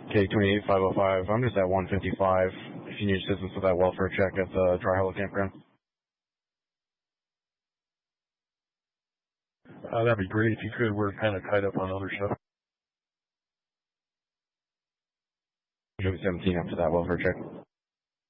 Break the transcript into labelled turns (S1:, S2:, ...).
S1: K28505. I'm just at 155. If you need assistance with that welfare check at the Dry Hollow Campground.
S2: That'd be great if you could. We're kind of tied up on other stuff.
S1: Joey 17 after that welfare check.